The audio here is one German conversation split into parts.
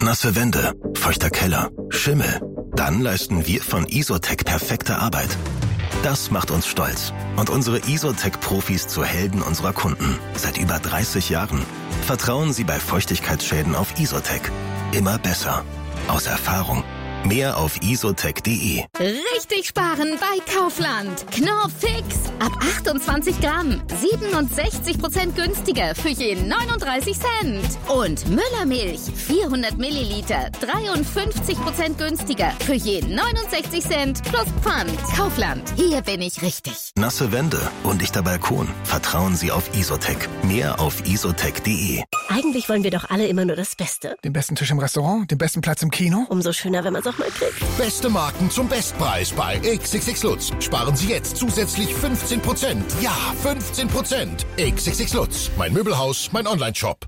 Nasse Wände, feuchter Keller, Schimmel. Dann leisten wir von Isotec perfekte Arbeit. Das macht uns stolz und unsere Isotec-Profis zu Helden unserer Kunden. Seit über 30 Jahren. Vertrauen Sie bei Feuchtigkeitsschäden auf Isotec. Immer besser. Aus Erfahrung. Mehr auf isotec.de. Richtig sparen bei Kaufland. Knorr Fix. Ab 28 Gramm. 67% günstiger für je 39 Cent. Und Müllermilch. 400 Milliliter. 53% günstiger für je 69 Cent plus Pfand. Kaufland. Hier bin ich richtig. Nasse Wände, undichter Balkon. Vertrauen Sie auf Isotec. Mehr auf isotec.de. Eigentlich wollen wir doch alle immer nur das Beste. Den besten Tisch im Restaurant, den besten Platz im Kino. Umso schöner, wenn man es auch mal kriegt. Beste Marken zum Bestpreis bei XXX Lutz. Sparen Sie jetzt zusätzlich 15%. Ja, 15%. XXX Lutz. Mein Möbelhaus, mein Onlineshop.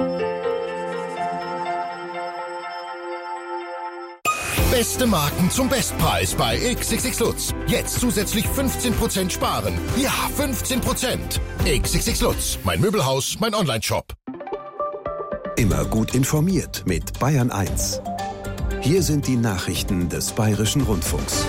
Beste Marken zum Bestpreis bei XXX Lutz. Jetzt zusätzlich 15% sparen. Ja, 15%. XXX Lutz. Mein Möbelhaus, mein Onlineshop. Immer gut informiert mit Bayern 1. Hier sind die Nachrichten des Bayerischen Rundfunks.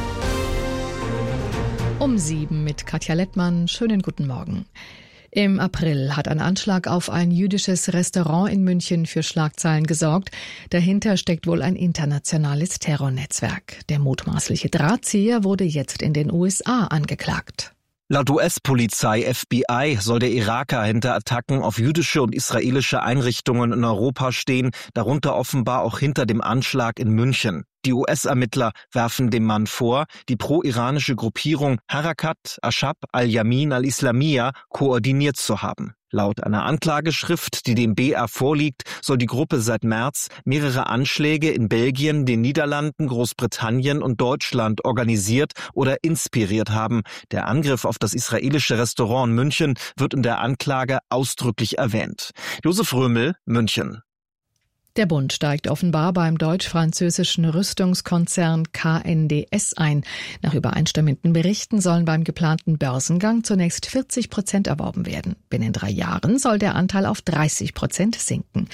Um 7 mit Katja Lettmann. Schönen guten Morgen. Im April hat ein Anschlag auf ein jüdisches Restaurant in München für Schlagzeilen gesorgt. Dahinter steckt wohl ein internationales Terrornetzwerk. Der mutmaßliche Drahtzieher wurde jetzt in den USA angeklagt. Laut US-Polizei FBI soll der Iraker hinter Attacken auf jüdische und israelische Einrichtungen in Europa stehen, darunter offenbar auch hinter dem Anschlag in München. Die US-Ermittler werfen dem Mann vor, die pro-iranische Gruppierung Harakat Ashab al-Yamin al-Islamiyya koordiniert zu haben. Laut einer Anklageschrift, die dem BR vorliegt, soll die Gruppe seit März mehrere Anschläge in Belgien, den Niederlanden, Großbritannien und Deutschland organisiert oder inspiriert haben. Der Angriff auf das israelische Restaurant in München wird in der Anklage ausdrücklich erwähnt. Josef Römel, München. Der Bund steigt offenbar beim deutsch-französischen Rüstungskonzern KNDS ein. Nach übereinstimmenden Berichten sollen beim geplanten Börsengang zunächst 40% erworben werden. Binnen 3 Jahren soll der Anteil auf 30% sinken.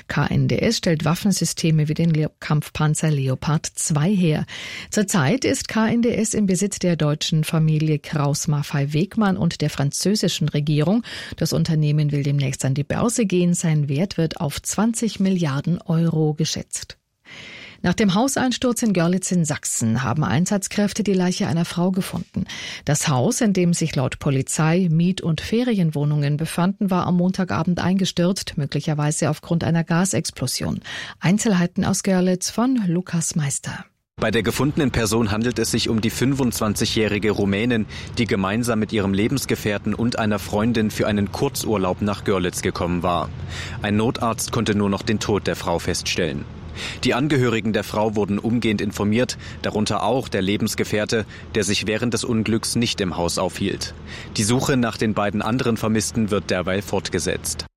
KNDS stellt Waffensysteme wie den Kampfpanzer Leopard 2 her. Zurzeit ist KNDS im Besitz der deutschen Familie Kraus-Maffei-Wegmann und der französischen Regierung. Das Unternehmen will demnächst an die Börse gehen. Sein Wert wird auf 20 Milliarden Euro geschätzt. Nach dem Hauseinsturz in Görlitz in Sachsen haben Einsatzkräfte die Leiche einer Frau gefunden. Das Haus, in dem sich laut Polizei Miet- und Ferienwohnungen befanden, war am Montagabend eingestürzt, möglicherweise aufgrund einer Gasexplosion. Einzelheiten aus Görlitz von Lukas Meister. Bei der gefundenen Person handelt es sich um die 25-jährige Rumänin, die gemeinsam mit ihrem Lebensgefährten und einer Freundin für einen Kurzurlaub nach Görlitz gekommen war. Ein Notarzt konnte nur noch den Tod der Frau feststellen. Die Angehörigen der Frau wurden umgehend informiert, darunter auch der Lebensgefährte, der sich während des Unglücks nicht im Haus aufhielt. Die Suche nach den beiden anderen Vermissten wird derweil fortgesetzt.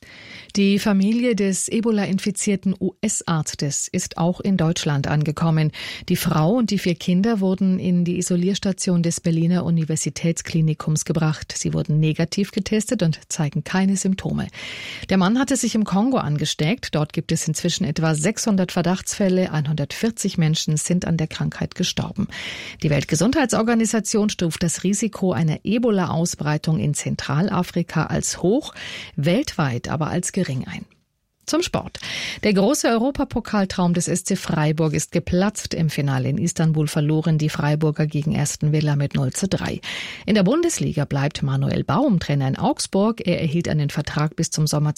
Die Familie des Ebola-infizierten US-Arztes ist auch in Deutschland angekommen. Die Frau und die 4 Kinder wurden in die Isolierstation des Berliner Universitätsklinikums gebracht. Sie wurden negativ getestet und zeigen keine Symptome. Der Mann hatte sich im Kongo angesteckt. Dort gibt es inzwischen etwa 600 Verdachtsfälle. 140 Menschen sind an der Krankheit gestorben. Die Weltgesundheitsorganisation stuft das Risiko einer Ebola-Ausbreitung in Zentralafrika als hoch, weltweit aber als gering ein. Zum Sport. Der große Europapokaltraum des SC Freiburg ist geplatzt. Im Finale in Istanbul verloren die Freiburger gegen Aston Villa mit 0:3. In der Bundesliga bleibt Manuel Baum Trainer in Augsburg. Er erhielt einen Vertrag bis zum Sommer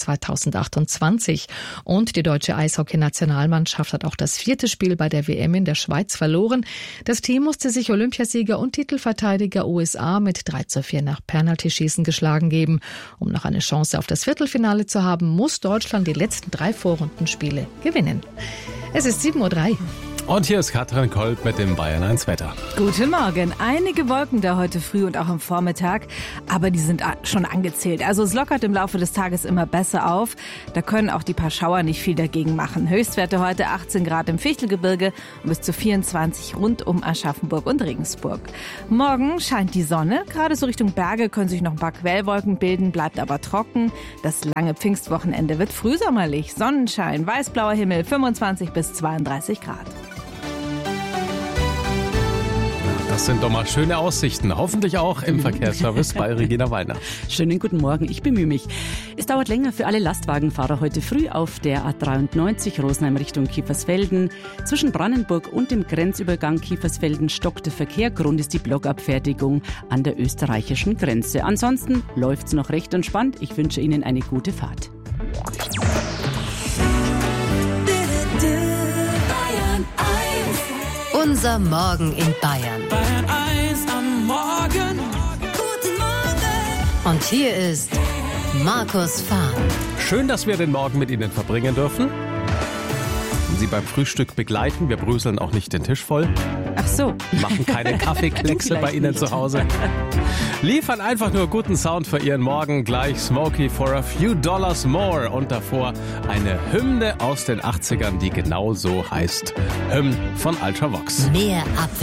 2028. Und die deutsche Eishockey-Nationalmannschaft hat auch das 4. Spiel bei der WM in der Schweiz verloren. Das Team musste sich Olympiasieger und Titelverteidiger USA mit 3:4 nach Penaltyschießen geschlagen geben. Um noch eine Chance auf das Viertelfinale zu haben, muss Deutschland die letzten 3 Vorrundenspiele gewinnen. Es ist 7:03 Uhr. Und hier ist Katrin Kolb mit dem Bayern 1 Wetter. Guten Morgen. Einige Wolken da heute früh und auch am Vormittag, aber die sind schon angezählt. Also es lockert im Laufe des Tages immer besser auf. Da können auch die paar Schauer nicht viel dagegen machen. Höchstwerte heute 18 Grad im Fichtelgebirge und bis zu 24 rund um Aschaffenburg und Regensburg. Morgen scheint die Sonne. Gerade so Richtung Berge können sich noch ein paar Quellwolken bilden, bleibt aber trocken. Das lange Pfingstwochenende wird frühsommerlich. Sonnenschein, weißblauer Himmel, 25 bis 32 Grad. Das sind doch mal schöne Aussichten. Hoffentlich auch im Verkehrsservice bei Regina Wallner. Schönen guten Morgen, ich bemühe mich. Es dauert länger für alle Lastwagenfahrer heute früh auf der A93 Rosenheim Richtung Kiefersfelden. Zwischen Brandenburg und dem Grenzübergang Kiefersfelden stockt der Verkehr. Grund ist die Blockabfertigung an der österreichischen Grenze. Ansonsten läuft's noch recht entspannt. Ich wünsche Ihnen eine gute Fahrt. Unser Morgen in Bayern. Bayern 1 am Morgen. Guten Morgen. Und hier ist Markus Fahr. Schön, dass wir den Morgen mit Ihnen verbringen dürfen. Sie beim Frühstück begleiten. Wir bröseln auch nicht den Tisch voll. Ach so. Machen keine Kaffeekleckse bei Ihnen zu Hause. Liefern einfach nur guten Sound für Ihren Morgen. Gleich Smokey for a few dollars more. Und davor eine Hymne aus den 80ern, die genauso heißt. Hymn von Ultravox. Mehr Abwechslung.